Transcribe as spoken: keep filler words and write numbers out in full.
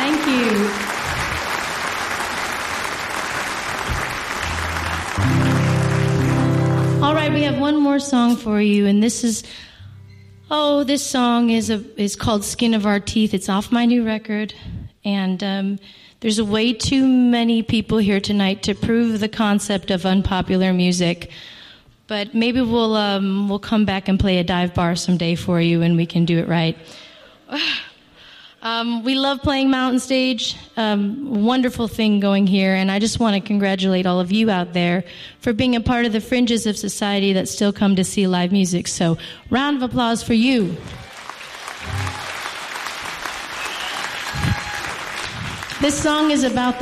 Thank you. All right, we have one more song for you, and this is, oh, this song is a is called Skin of Our Teeth. It's off my new record, and um, there's way too many people here tonight to prove the concept of unpopular music. But maybe we'll um, we'll come back and play a dive bar someday for you, and we can do it right. Um, we love playing Mountain Stage. Um, wonderful thing going here, and I just want to congratulate all of you out there for being a part of the fringes of society that still come to see live music. So, round of applause for you. This song is about the